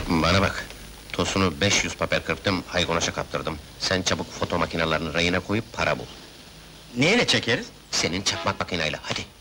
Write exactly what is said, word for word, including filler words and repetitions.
Bana bak, tosunu beş yüz papel kırptım, Haygonaş'a kaptırdım. Sen çabuk foto makinelerini rayına koyup para bul. Neyle çekeriz? Senin çakmak makineyle, hadi!